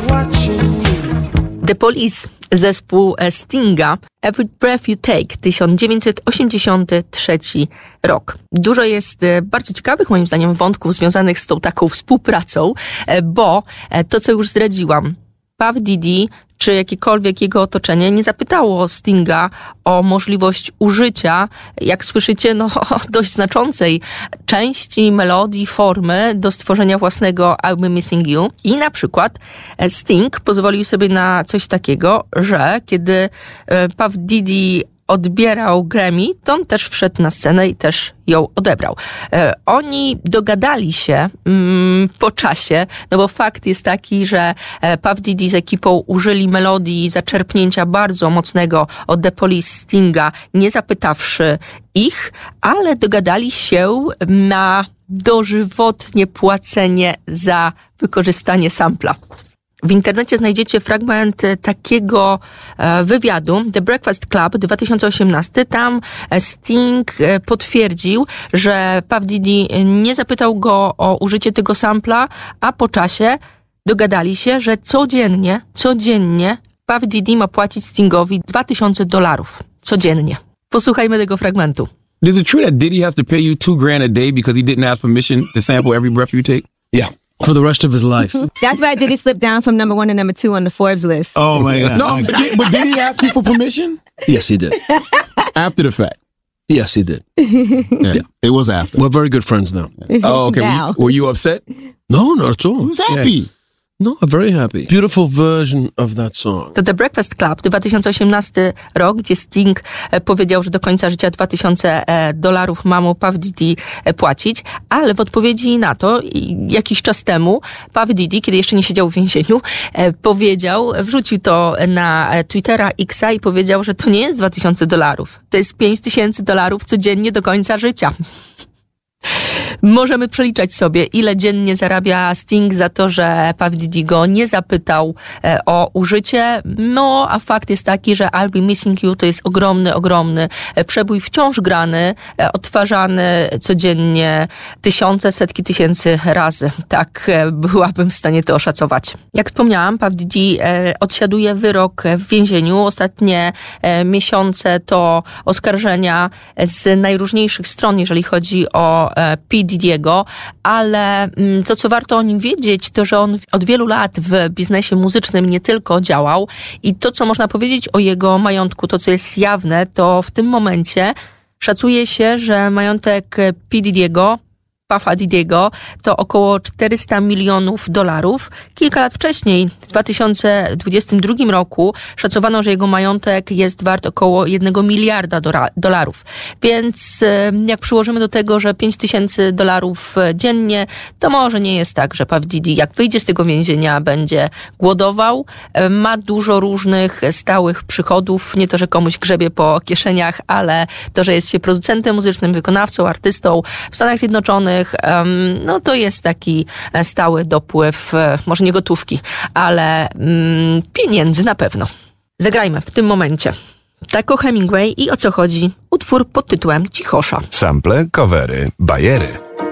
The Police, zespół Stinga, Every Breath You Take, 1983 rok. Dużo jest bardzo ciekawych, moim zdaniem, wątków związanych z tą taką współpracą, bo to, co już zdradziłam, Puff Diddy czy jakiekolwiek jego otoczenie nie zapytało Stinga o możliwość użycia, jak słyszycie, dość znaczącej części melodii, formy do stworzenia własnego I'll Be Missing You. I na przykład Sting pozwolił sobie na coś takiego, że kiedy Puff Diddy odbierał Grammy, to on też wszedł na scenę i też ją odebrał. Oni dogadali się po czasie, bo fakt jest taki, że Puff Diddy z ekipą użyli melodii zaczerpnięcia bardzo mocnego od The Police Stinga, nie zapytawszy ich, ale dogadali się na dożywotnie płacenie za wykorzystanie sampla. W internecie znajdziecie fragment takiego wywiadu The Breakfast Club 2018. Tam Sting potwierdził, że Puff Diddy nie zapytał go o użycie tego sampla, a po czasie dogadali się, że codziennie Puff Diddy ma płacić Stingowi $2000 codziennie. Posłuchajmy tego fragmentu. Is it true that Diddy has to pay you $2,000 a day because he didn't ask permission to sample Every Breath You Take? Yeah. For the rest of his life. That's why Diddy slipped down from number 1 to number 2 on the Forbes list. Oh my God. No, but did he ask you for permission? Yes, he did. After the fact? Yes, he did. Yeah. It was after. We're very good friends now. Oh, okay. Were you upset? No, not at all. He was happy. Yeah. No, I'm very happy. Beautiful version of that song. To The Breakfast Club, 2018 rok, gdzie Sting powiedział, że do końca życia $2000 ma mu Puff Diddy płacić, ale w odpowiedzi na to jakiś czas temu Puff Diddy, kiedy jeszcze nie siedział w więzieniu, wrzucił to na Twittera Xa i powiedział, że to nie jest $2000, to jest $5000 codziennie do końca życia. Możemy przeliczać sobie, ile dziennie zarabia Sting za to, że Puff Diddy go nie zapytał o użycie. No, a fakt jest taki, że I'll Be Missing You to jest ogromny przebój, wciąż grany, odtwarzany codziennie tysiące, setki tysięcy razy. Tak byłabym w stanie to oszacować. Jak wspomniałam, Puff Diddy odsiaduje wyrok w więzieniu. Ostatnie miesiące to oskarżenia z najróżniejszych stron, jeżeli chodzi o P. Diddy'ego, ale to, co warto o nim wiedzieć, to, że on od wielu lat w biznesie muzycznym nie tylko działał i to, co można powiedzieć o jego majątku, to, co jest jawne, to w tym momencie szacuje się, że majątek P. Diddy'ego, Puffa Diddy'ego, to około $400 milionów. Kilka lat wcześniej, w 2022 roku, szacowano, że jego majątek jest wart około $1 miliarda. Więc jak przyłożymy do tego, że $5000 dziennie, to może nie jest tak, że Puff Diddy, jak wyjdzie z tego więzienia, będzie głodował. Ma dużo różnych stałych przychodów. Nie to, że komuś grzebie po kieszeniach, ale to, że jest się producentem muzycznym, wykonawcą, artystą w Stanach Zjednoczonych, no to jest taki stały dopływ, może nie gotówki, ale pieniędzy na pewno. Zagrajmy w tym momencie Taco Hemingway i O co chodzi? Utwór pod tytułem Cichosza. Sample, covery, bajery.